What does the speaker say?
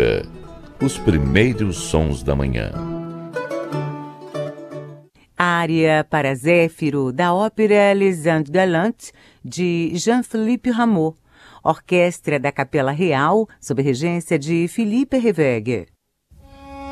Acústica. Os primeiros sons da manhã. Área para Zéfiro, da ópera Les Indes Galantes, de Jean-Philippe Rameau. Orquestra da Capela Real, sob regência de Philippe Hervégue.